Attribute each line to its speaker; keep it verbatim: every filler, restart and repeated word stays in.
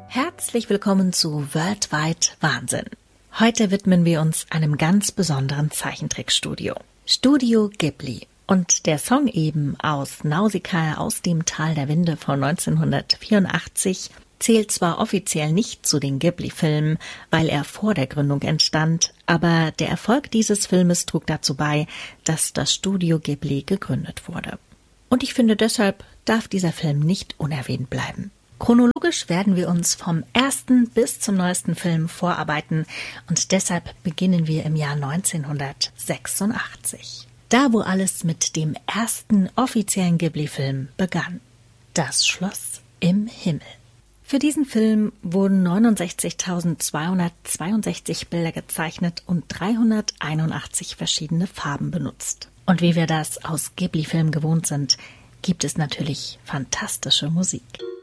Speaker 1: Herzlich willkommen zu Worldwide Wahnsinn. Heute widmen wir uns einem ganz besonderen Zeichentrickstudio, Studio Ghibli. Und der Song eben aus Nausicaä aus dem Tal der Winde von neunzehnhundertvierundachtzig zählt zwar offiziell nicht zu den Ghibli-Filmen, weil er vor der Gründung entstand, aber der Erfolg dieses Filmes trug dazu bei, dass das Studio Ghibli gegründet wurde. Und ich finde, deshalb darf dieser Film nicht unerwähnt bleiben. Chronologisch werden wir uns vom ersten bis zum neuesten Film vorarbeiten und deshalb beginnen wir im Jahr neunzehnhundertsechsundachtzig. Da, wo alles mit dem ersten offiziellen Ghibli-Film begann. Das Schloss im Himmel. Für diesen Film wurden neunundsechzigtausendzweihundertzweiundsechzig Bilder gezeichnet und dreihunderteinundachtzig verschiedene Farben benutzt. Und wie wir das aus Ghibli-Filmen gewohnt sind, gibt es natürlich fantastische Musik.